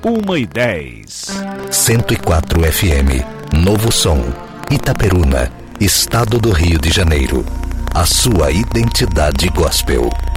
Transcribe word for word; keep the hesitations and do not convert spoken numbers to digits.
uma e dez. cento e quatro F M, Novo Som, Itaperuna, Estado do Rio de Janeiro. A sua identidade gospel.